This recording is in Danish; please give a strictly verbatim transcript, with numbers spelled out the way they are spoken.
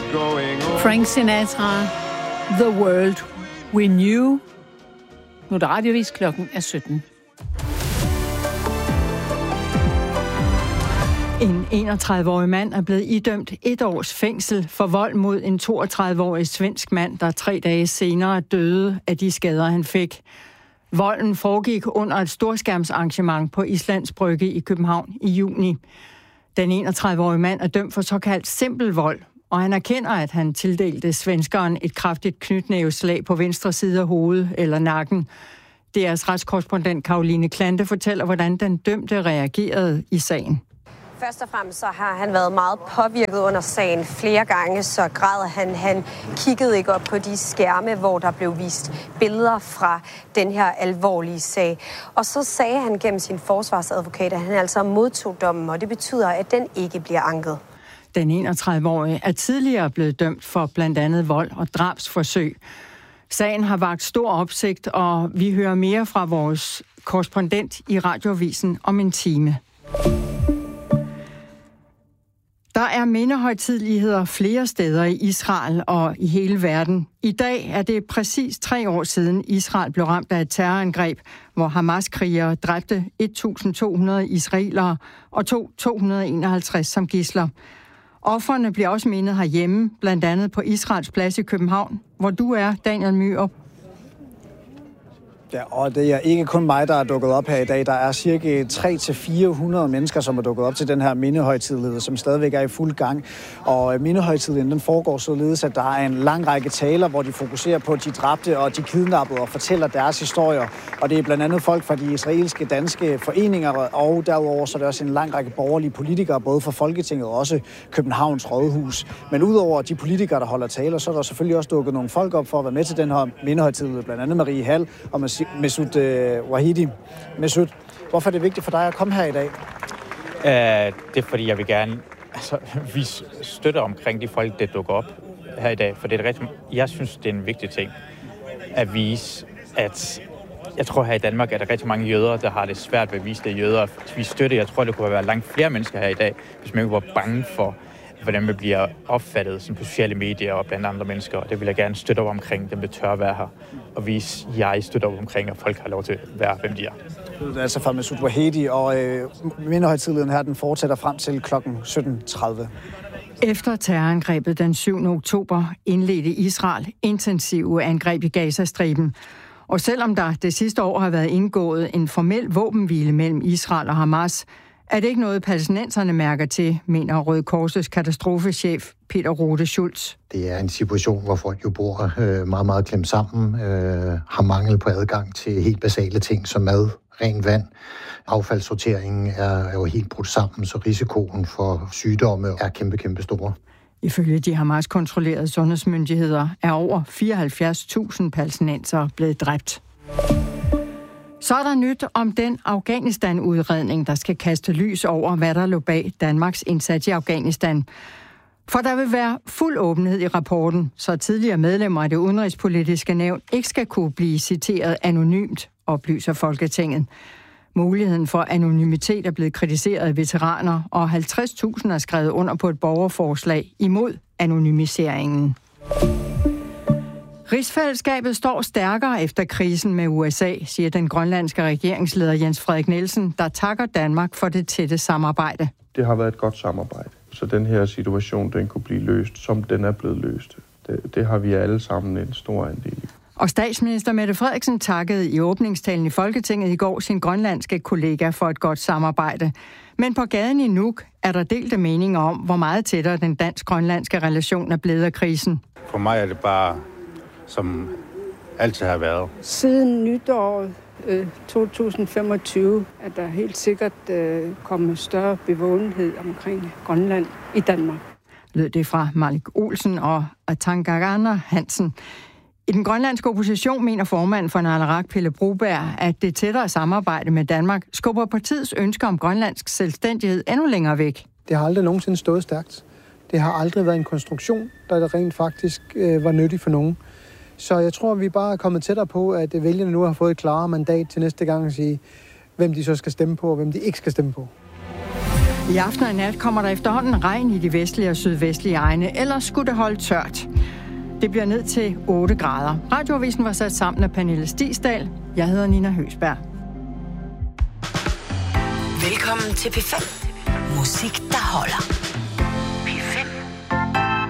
Frank Sinatra, The World We Knew. Nu er der radiovis, klokken er sytten. En enogtredive-årig mand er blevet idømt et års fængsel for vold mod en toogtredive-årig svensk mand, der tre dage senere døde af de skader, han fik. Volden foregik under et storskærmsarrangement på Islands Brygge i København i juni. Den enogtredive-årige mand er dømt for såkaldt simpel vold, og han erkender, at han tildelte svenskeren et kraftigt knytnæveslag på venstre side af hovedet eller nakken. D R's retskorrespondent Caroline Klante fortæller, hvordan den dømte reagerede i sagen. Først og fremmest så har han været meget påvirket under sagen flere gange, så græd han. Han kiggede ikke op på de skærme, hvor der blev vist billeder fra den her alvorlige sag. Og så sagde han gennem sin forsvarsadvokat, at han altså modtog dommen, og det betyder, at den ikke bliver anket. Den enogtredive-årige er tidligere blevet dømt for blandt andet vold og drabsforsøg. Sagen har vakt stor opsigt, og vi hører mere fra vores korrespondent i Radioavisen om en time. Der er mindehøjtideligheder flere steder i Israel og i hele verden. I dag er det præcis tre år siden Israel blev ramt af et terrorangreb, hvor Hamas-krigere dræbte et tusind to hundrede israelere og tog to hundrede og enoghalvtreds som gidsler. Ofrene bliver også mindet herhjemme, blandt andet på Israels Plads i København, hvor du er, Daniel Myrup. Ja, og det er ikke kun mig, der er dukket op her i dag. Der er cirka tre til fire hundrede mennesker, som er dukket op til den her mindehøjtidelighed, som stadigvæk er i fuld gang. Og mindehøjtideligheden, den foregår således, at der er en lang række taler, hvor de fokuserer på de dræbte og de kidnappede og fortæller deres historier. Og det er blandt andet folk fra de israelske danske foreninger, og derudover så er der også en lang række borgerlige politikere, både fra Folketinget og også Københavns Rådhus. Men udover de politikere, der holder taler, så er der selvfølgelig også dukket nogle folk op for at være med til den her mindehøjtidelighed, blandt andet Marie Hall og Mesut øh, Wahedi. Mesut, hvorfor er det vigtigt for dig at komme her i dag? Uh, det er fordi, jeg vil gerne altså, vise støtte omkring de folk, der dukker op her i dag. For det er rigtig, jeg synes, det er en vigtig ting at vise, at jeg tror her i Danmark, at der er rigtig mange jøder, der har det svært ved at vise det jøder. Vi støtte, jeg tror, det kunne være langt flere mennesker her i dag, hvis man ikke var bange for, hvordan man bliver opfattet som på sociale medier og blandt andre mennesker. Og det vil jeg gerne støtte op omkring, dem der tør være her. Og vise, at jeg støtter op omkring, at folk har lov til at være, hvem de er. Det er altså fra Mesut Wahedi, og øh, mindehøjtideligheden her, den fortsætter frem til klokken sytten tredive. Efter terrorangrebet den syvende oktober indledte Israel intensive angreb i Gazastriben. Og selvom der det sidste år har været indgået en formel våbenhvile mellem Israel og Hamas, er det ikke noget, palæstinenserne mærker til, mener Røde Korsets katastrofechef Peter Rode Schultz. Det er en situation, hvor folk jo bor øh, meget, meget klemt sammen, øh, har mangel på adgang til helt basale ting som mad, rent vand. Affaldssorteringen er jo helt brudt sammen, så risikoen for sygdomme er kæmpe, kæmpe store. Ifølge de Hamas-kontrollerede sundhedsmyndigheder er over fireoghalvfjerds tusind palæstinensere blevet dræbt. Så er der nyt om den Afghanistan-udredning, der skal kaste lys over, hvad der lå bag Danmarks indsats i Afghanistan. For der vil være fuld åbenhed i rapporten, så tidligere medlemmer af det udenrigspolitiske nævn ikke skal kunne blive citeret anonymt, oplyser Folketinget. Muligheden for anonymitet er blevet kritiseret af veteraner, og halvtreds tusind er skrevet under på et borgerforslag imod anonymiseringen. Rigsfællesskabet står stærkere efter krisen med U S A, siger den grønlandske regeringsleder Jens Frederik Nielsen, der takker Danmark for det tætte samarbejde. Det har været et godt samarbejde, så den her situation den kunne blive løst, som den er blevet løst. Det, det har vi alle sammen en stor andel i. Og statsminister Mette Frederiksen takkede i åbningstalen i Folketinget i går sin grønlandske kollega for et godt samarbejde. Men på gaden i Nuuk er der delte meninger om, hvor meget tættere den dansk-grønlandske relation er blevet af krisen. For mig er det bare, som altid har været. Siden nytåret øh, to tusind femogtyve er der helt sikkert øh, kommet større bevågenhed omkring Grønland i Danmark. Lød det fra Malik Olsen og Atangagana Hansen. I den grønlandske opposition mener formanden for Naleraq, Pelle Broberg, at det tættere samarbejde med Danmark skubber partiets ønsker om grønlandsk selvstændighed endnu længere væk. Det har aldrig nogensinde stået stærkt. Det har aldrig været en konstruktion, der rent faktisk øh, var nyttig for nogen. Så jeg tror, vi bare er kommet tættere på, at vælgerne nu har fået et klarere mandat til næste gang at sige, hvem de så skal stemme på, og hvem de ikke skal stemme på. I aften og nat kommer der efterhånden regn i de vestlige og sydvestlige egne, ellers skulle det holde tørt. Det bliver ned til otte grader. Radioavisen var sat sammen af Pernille Stigsdal. Jeg hedder Nina Høsberg. Velkommen til P fem. Musik, der holder.